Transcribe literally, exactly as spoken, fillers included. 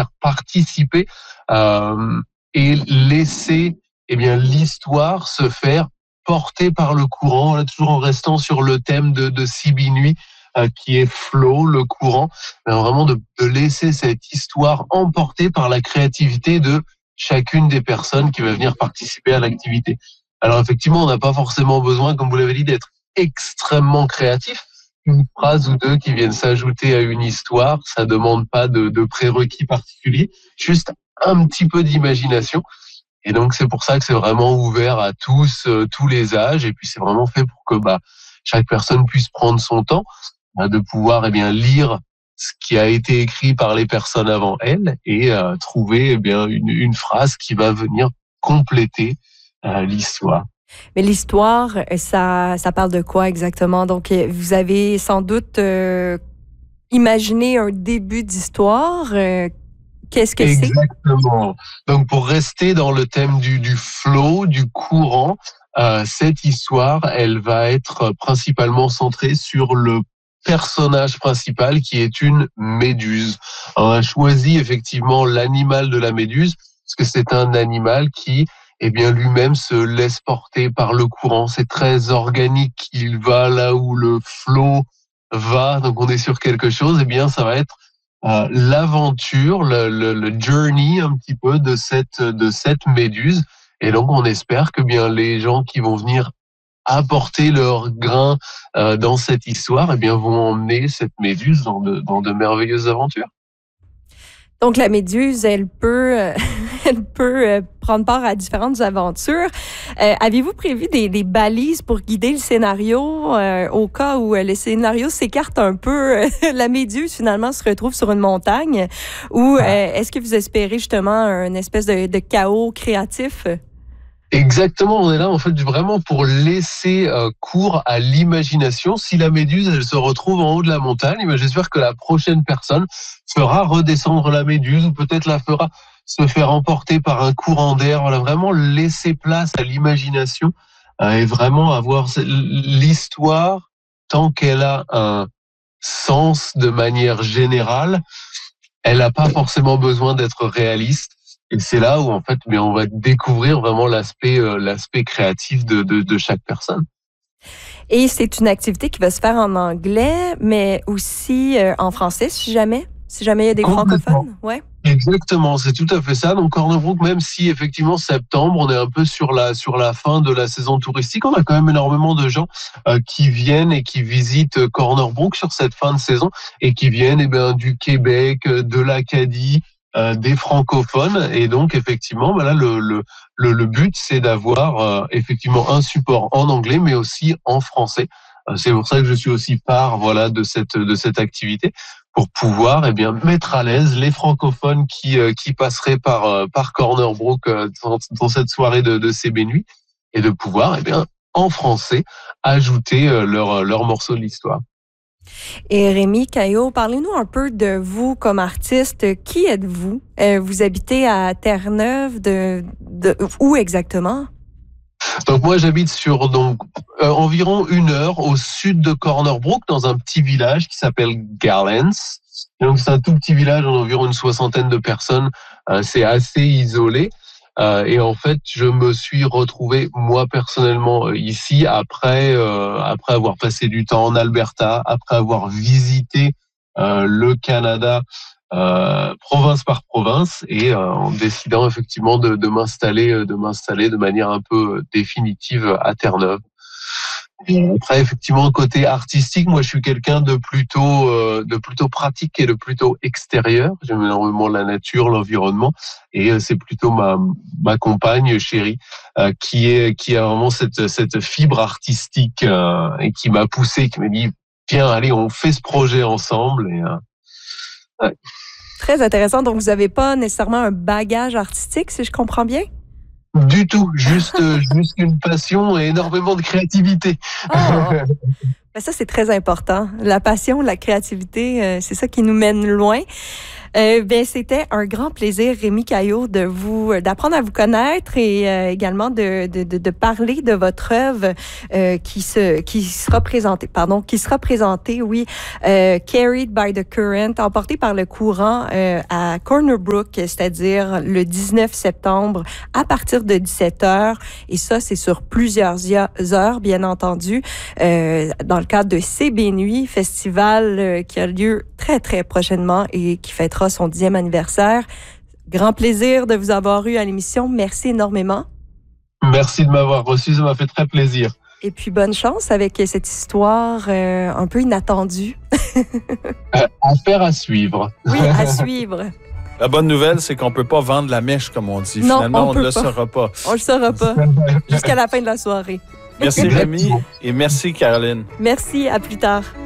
faire participer euh, et laisser eh bien l'histoire se faire porter par le courant, là, toujours en restant sur le thème de, de Sibi Nuit, euh, qui est flow, le courant, euh, vraiment de, de laisser cette histoire emporter par la créativité de chacune des personnes qui va venir participer à l'activité. Alors effectivement, on n'a pas forcément besoin, comme vous l'avez dit, d'être extrêmement créatif. Une phrase ou deux qui viennent s'ajouter à une histoire, ça demande pas de, de prérequis particuliers, juste un petit peu d'imagination. Et donc c'est pour ça que c'est vraiment ouvert à tous, euh, tous les âges. Et puis c'est vraiment fait pour que bah chaque personne puisse prendre son temps, bah, de pouvoir eh bien lire ce qui a été écrit par les personnes avant elle et euh, trouver eh bien une, une phrase qui va venir compléter euh, l'histoire. Mais l'histoire, ça, ça parle de quoi exactement? Donc, vous avez sans doute euh, imaginé un début d'histoire. Euh, qu'est-ce que c'est? Exactement. Donc, pour rester dans le thème du, du flow, du courant, euh, cette histoire, elle va être principalement centrée sur le personnage principal qui est une méduse. On a choisi effectivement l'animal de la méduse parce que c'est un animal qui eh bien lui-même se laisse porter par le courant. C'est très organique, il va là où le flot va, donc on est sur quelque chose, eh bien ça va être euh, l'aventure, le, le, le journey un petit peu de cette, de cette méduse. Et donc on espère que bien les gens qui vont venir apporter leur grain euh, dans cette histoire, eh bien vont emmener cette méduse dans de, dans de merveilleuses aventures. Donc, la méduse, elle peut, euh, elle peut euh, prendre part à différentes aventures. Euh, avez-vous prévu des, des balises pour guider le scénario euh, au cas où euh, le scénario s'écarte un peu, euh, la méduse finalement se retrouve sur une montagne? Ou euh, est-ce que vous espérez justement une espèce de, de chaos créatif? Exactement, on est là en fait vraiment pour laisser euh, cours à l'imagination. Si la méduse elle se retrouve en haut de la montagne, mais j'espère que la prochaine personne fera redescendre la méduse ou peut-être la fera se faire emporter par un courant d'air. Voilà, vraiment laisser place à l'imagination euh, et vraiment avoir l'histoire tant qu'elle a un sens de manière générale. Elle n'a pas forcément besoin d'être réaliste. Et c'est là où, en fait, mais on va découvrir vraiment l'aspect, euh, l'aspect créatif de, de, de chaque personne. Et c'est une activité qui va se faire en anglais, mais aussi euh, en français, si jamais, si jamais il y a des francophones. Ouais. Exactement, c'est tout à fait ça. Donc Corner Brook, même si effectivement septembre, on est un peu sur la sur la fin de la saison touristique, on a quand même énormément de gens euh, qui viennent et qui visitent Corner Brook sur cette fin de saison et qui viennent eh bien du Québec, de l'Acadie, euh, des francophones. Et donc effectivement, bah là le le le, le but c'est d'avoir euh, effectivement un support en anglais, mais aussi en français. Euh, c'est pour ça que je suis aussi part voilà de cette de cette activité, pour pouvoir eh bien mettre à l'aise les francophones qui euh, qui passeraient par euh, par Corner Brook euh, dans, dans cette soirée de, de C B Nuit et de pouvoir eh bien en français ajouter euh, leur leur morceau de l'histoire. Et Rémi Caillot, parlez-nous un peu de vous comme artiste. Qui êtes-vous? Euh, vous habitez à Terre-Neuve, de, de où exactement? Donc moi j'habite sur donc euh, environ une heure au sud de Corner Brook dans un petit village qui s'appelle Gallants. Donc c'est un tout petit village d'environ une soixantaine de personnes. Euh, c'est assez isolé. Euh, et en fait, je me suis retrouvé moi personnellement ici après euh, après avoir passé du temps en Alberta, après avoir visité euh, le Canada euh, province par province et euh, en décidant effectivement de, de m'installer de m'installer de manière un peu définitive à Terre-Neuve. Et après, effectivement, côté artistique, moi, je suis quelqu'un de plutôt, euh, de plutôt pratique et de plutôt extérieur. J'aime énormément la nature, l'environnement, et euh, c'est plutôt ma ma compagne chérie euh, qui est qui a vraiment cette cette fibre artistique euh, et qui m'a poussé, qui m'a dit viens, allez, on fait ce projet ensemble. Et euh, ouais. Très intéressant. Donc, vous n'avez pas nécessairement un bagage artistique, si je comprends bien? Du tout, juste juste une passion et énormément de créativité. Oh. Ben ça, c'est très important. La passion, la créativité, euh, c'est ça qui nous mène loin. Euh, ben, c'était un grand plaisir, Rémi Caillot, de vous, d'apprendre à vous connaître et euh, également de, de, de, de parler de votre œuvre euh, qui se, qui sera présentée, pardon, qui sera présentée, oui, euh, Carried by the Current, emportée par le courant euh, à Corner Brook, c'est-à-dire le dix-neuf septembre à partir de dix-sept heures. Et ça, c'est sur plusieurs heures, bien entendu, euh, dans le cadre de C B Nuit, festival euh, qui a lieu très, très prochainement et qui fêtera son dixième anniversaire. Grand plaisir de vous avoir eu à l'émission. Merci énormément. Merci de m'avoir reçu, ça m'a fait très plaisir. Et puis, bonne chance avec cette histoire euh, un peu inattendue. euh, affaire à suivre. Oui, à suivre. La bonne nouvelle, c'est qu'on ne peut pas vendre la mèche, comme on dit. Non, Finalement, on, on ne le pas. saura pas. On ne le saura pas. Jusqu'à la fin de la soirée. Merci Rémi et merci Caroline. Merci, à plus tard.